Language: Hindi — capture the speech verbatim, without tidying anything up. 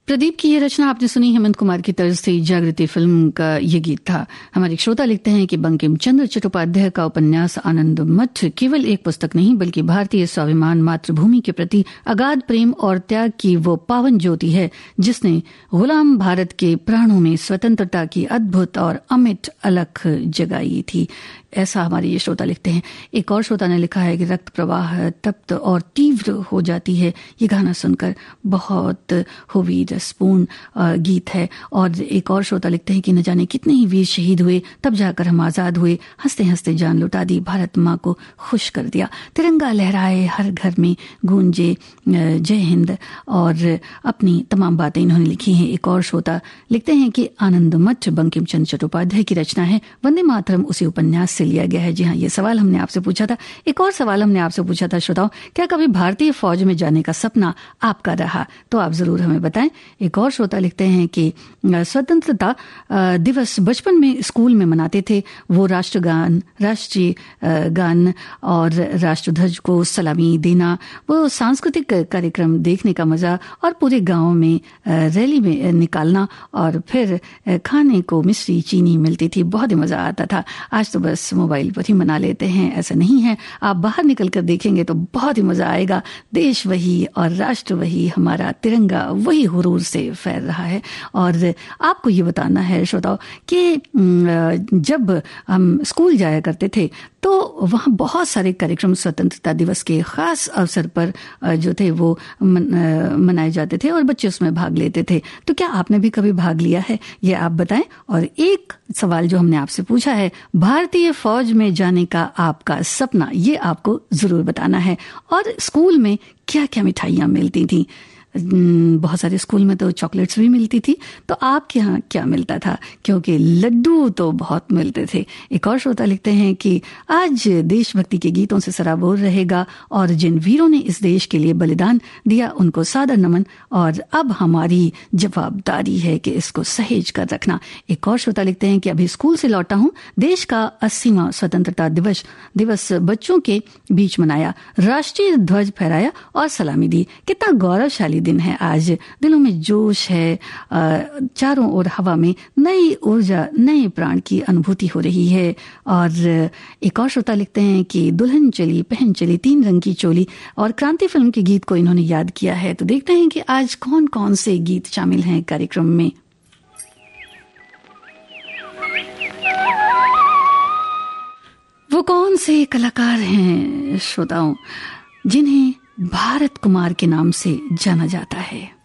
प्रदीप की ये रचना आपने सुनी, हेमंत कुमार की तर्ज थी। जागृति फिल्म का ये गीत था। हमारे श्रोता लिखते हैं कि बंकिम चंद्र चट्टोपाध्याय का उपन्यास आनंद मठ केवल एक पुस्तक नहीं बल्कि भारतीय स्वाभिमान, मातृभूमि के प्रति अगाध प्रेम और त्याग की वो पावन ज्योति है जिसने गुलाम भारत के प्राणों में स्वतंत्रता की अद्भुत और अमिट अलख जगाई थी। ऐसा हमारे ये श्रोता लिखते हैं। एक और श्रोता ने लिखा है कि रक्त प्रवाह तप्त और तीव्र हो जाती है। ये गाना सुनकर बहुत हुई रसपूर्ण गीत है। और एक और श्रोता लिखते हैं कि न जाने कितने ही वीर शहीद हुए, तब जाकर हम आजाद हुए। हंसते हंसते जान लुटा दी, भारत माँ को खुश कर दिया। तिरंगा लहराए, हर घर में गूंजे जय हिंद। और अपनी तमाम बातें इन्होंने लिखी हैं। एक और श्रोता लिखते हैं कि आनंद मठ बंकिम चंद्र चट्टोपाध्याय की रचना है। वंदे मातरम उसी उपन्यास से लिया गया है। जी हाँ, ये सवाल हमने आपसे पूछा था। एक और सवाल हमने आपसे पूछा था श्रोताओं, क्या कभी भारतीय फौज में जाने का सपना आपका रहा? तो आप जरूर हमें बताएं। एक और श्रोता लिखते हैं कि स्वतंत्रता दिवस बचपन में स्कूल में मनाते थे। वो राष्ट्रगान, राष्ट्रीय गान और राष्ट्रध्वज को सलामी देना, वो सांस्कृतिक कार्यक्रम देखने का मजा और पूरे गांव में रैली में निकालना और फिर खाने को मिश्री चीनी मिलती थी। बहुत ही मजा आता था। आज तो बस मोबाइल पर ही मना लेते हैं। ऐसा नहीं है, आप बाहर निकल कर देखेंगे तो बहुत ही मजा आएगा। देश वही और राष्ट्र वही, हमारा तिरंगा वही हुरूर से फैल रहा है। और आपको ये बताना है श्रोताओ कि जब हम स्कूल जाया करते थे तो वहाँ बहुत सारे कार्यक्रम स्वतंत्रता दिवस के खास अवसर पर जो थे वो मनाए जाते थे और बच्चे उसमें भाग लेते थे। तो क्या आपने भी कभी भाग लिया है, ये आप बताएं। और एक सवाल जो हमने आपसे पूछा है, भारतीय फौज में जाने का आपका सपना, ये आपको जरूर बताना है। और स्कूल में क्या क्या मिठाइयाँ मिलती थी? बहुत सारे स्कूल में तो चॉकलेट्स भी मिलती थी। तो आपके यहाँ क्या मिलता था? क्योंकि लड्डू तो बहुत मिलते थे। एक और श्रोता लिखते हैं कि आज देशभक्ति के गीतों से सराबोर रहेगा और जिन वीरों ने इस देश के लिए बलिदान दिया उनको सादर नमन, और अब हमारी जवाबदारी है कि इसको सहेज कर रखना। एक और श्रोता लिखते हैं कि अभी स्कूल से लौटा हूँ, देश का अस्सीवां स्वतंत्रता दिवस दिवस बच्चों के बीच मनाया, राष्ट्रीय ध्वज फहराया और सलामी दी। कितना गौरवशाली दिन है आज। दिलों में जोश है, चारों ओर हवा में नई ऊर्जा, नए प्राण की अनुभूति हो रही है। और एक और श्रोता लिखते हैं कि दुल्हन चली पहन चली तीन रंग की चोली, और क्रांति फिल्म के गीत को इन्होंने याद किया है। तो देखते हैं कि आज कौन कौन से गीत शामिल हैं कार्यक्रम में। वो कौन से कलाकार हैं श्रोताओं जिन्हें भारत कुमार के नाम से जाना जाता है?